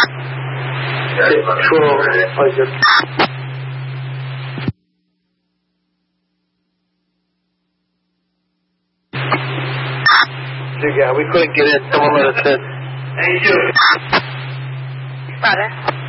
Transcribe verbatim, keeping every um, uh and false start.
Control, pleasure. Yeah, we couldn't get in. Someone let us in. Thank you. Brother.